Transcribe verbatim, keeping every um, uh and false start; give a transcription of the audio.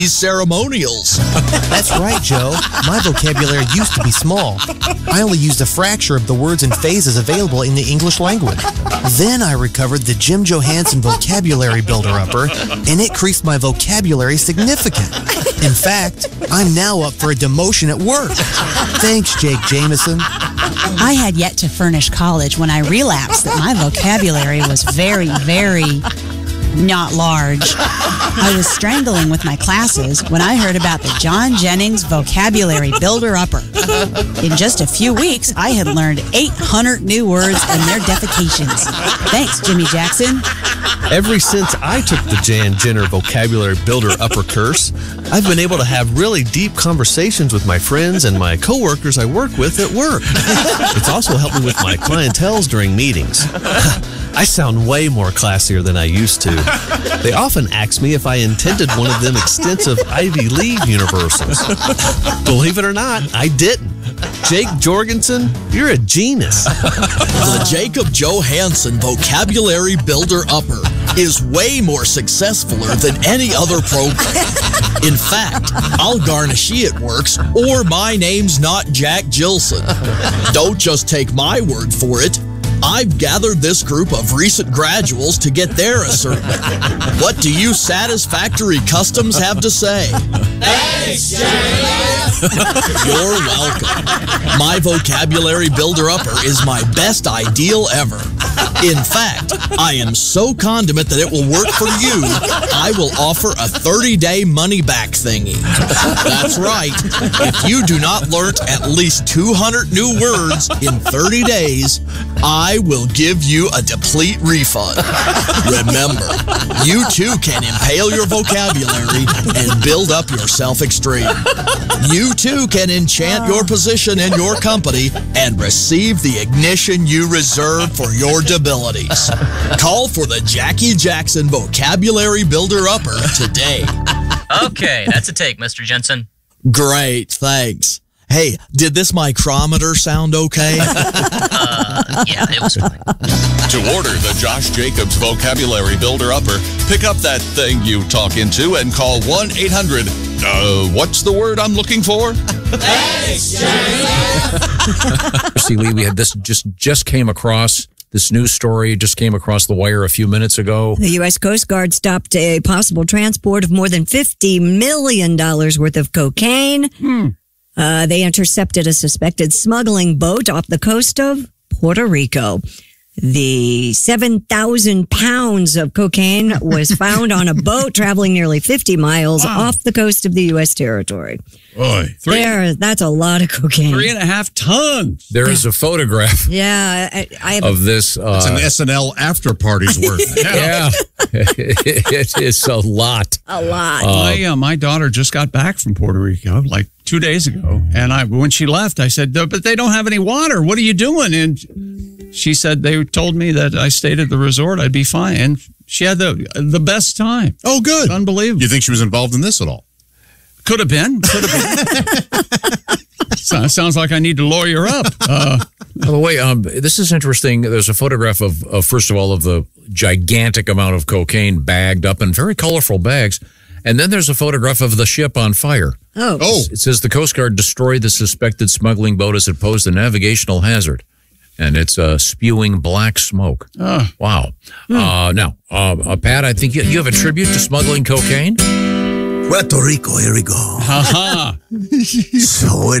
ceremonials. That's right, Joe. My vocabulary used to be small. I only used a fraction of the words and phrases available in the English language. Then I recovered the Jim Johansson Vocabulary Builder-Upper, and it increased my vocabulary significantly. In fact, I'm now up for a demotion at work. Thanks, Jake Jameson. I had yet to furnish college when I relapsed that my vocabulary was very, very not large. I was strangling with my classes when I heard about the John Jennings Vocabulary Builder-Upper. In just a few weeks, I had learned eight hundred new words and their defecations. Thanks, Jimmy Jackson. Ever since I took the Jan Jenner Vocabulary Builder-Upper course, I've been able to have really deep conversations with my friends and my coworkers I work with at work. It's also helped me with my clientels during meetings. I sound way more classier than I used to. They often ask me if I intended one of them extensive Ivy League universals. Believe it or not, I didn't. Jake Jorgensen, you're a genius. The Jacob Johansson Vocabulary Builder-Upper is way more successfuler than any other program. In fact, I'll garnish it works, or my name's not Jack Gilson. Don't just take my word for it. I've gathered this group of recent graduates to get their assertment. What do you Satisfactory Customs have to say? Thanks, James! You're welcome. My Vocabulary Builder-Upper is my best ideal ever. In fact, I am so condiment that it will work for you, I will offer a thirty-day money-back thingy. That's right. If you do not learn at least two hundred new words in thirty days, I will give you a complete refund. Remember, you too can impale your vocabulary and build up your self-esteem. You too can enchant your position in your company and receive the ignition you reserve for your abilities. Call for the Jackie Jackson Vocabulary Builder-Upper today. Okay, that's a take, Mister Jensen. Great, thanks. Hey, did this micrometer sound okay? Uh, yeah, it was fine. To order the Josh Jacobs Vocabulary Builder-Upper, pick up that thing you talk into and call one eight hundred, uh, what's the word I'm looking for? Thanks, James! See, Lee, we had this just, just came across. This news story just came across the wire a few minutes ago. The U S Coast Guard stopped a possible transport of more than fifty million dollars worth of cocaine. Hmm. Uh, they intercepted a suspected smuggling boat off the coast of Puerto Rico. The seven thousand pounds of cocaine was found on a boat traveling nearly fifty miles wow. off the coast of the U S territory. Boy, three, there, that's a lot of cocaine. Three and a half tons. There is a photograph. Yeah, I, I have of a, this. Uh, it's an S N L after party's worth. Yeah, it is a lot. A lot. Uh, my, uh, my daughter just got back from Puerto Rico like two days ago, and I when she left, I said, "But they don't have any water. What are you doing?" And she said they told me that I stayed at the resort, I'd be fine, and she had the the best time. Oh, good, it's unbelievable. You think she was involved in this at all? Could have been. Could have been. so, sounds like I need to lawyer up. Uh, By the way, um, this is interesting. There's a photograph of, of, first of all, of the gigantic amount of cocaine bagged up in very colorful bags. And then there's a photograph of the ship on fire. Oh. Oh. It says the Coast Guard destroyed the suspected smuggling boat as it posed a navigational hazard. And it's uh, spewing black smoke. Oh. Wow. Hmm. Uh, now, uh, uh, Pat, I think you, you have a tribute to smuggling cocaine? Puerto Rico, here we go. Ha ha. So